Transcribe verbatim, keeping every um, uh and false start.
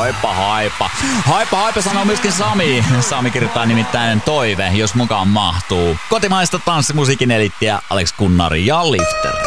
Haipa, haipa. Haipa, haipa sanoo myöskin Sami. Sami kirjoittaa nimittäin toive, jos mukaan mahtuu. Kotimaista tanssimusiikin elittiä Alex Kunnari ja Lifter.